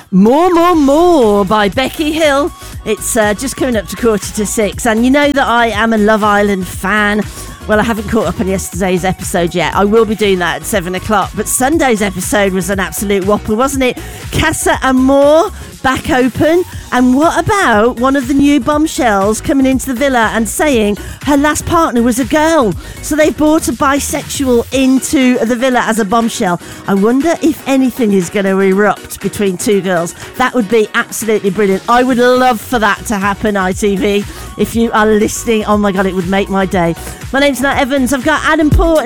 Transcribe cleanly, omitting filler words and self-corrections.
More by Becky Hill. It's just coming up to 5:45, and you know that I am a Love Island fan. Well, I haven't caught up on yesterday's episode yet. I will be doing that at 7 o'clock. But Sunday's episode was an absolute whopper, wasn't it? Casa Amor back open. And what about one of the new bombshells coming into the villa and saying her last partner was a girl? So they brought a bisexual into the villa as a bombshell. I wonder if anything is going to erupt between two girls. That would be absolutely brilliant. I would love for that to happen, ITV. If you are listening, oh my God, it would make my day. My name's Nat Evans. I've got Adam Port